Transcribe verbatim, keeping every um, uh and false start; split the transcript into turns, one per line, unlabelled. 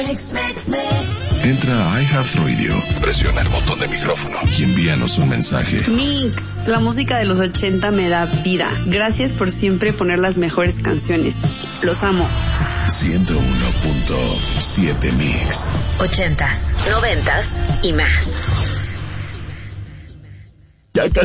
Entra a iHeartRadio, presiona el botón de micrófono y envíanos un mensaje.
Mix, la música de los ochenta me da vida. Gracias por siempre poner las mejores canciones. Los amo.
ciento uno punto siete Mix.
Ochentas, noventas y más.
Ya